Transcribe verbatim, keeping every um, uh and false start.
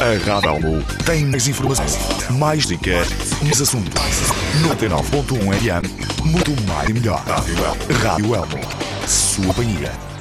A Rádio Elmo tem mais informações, mais dicas, mais assuntos. noventa e nove ponto um F M, muito mais e melhor. Rádio Elmo, sua companhia.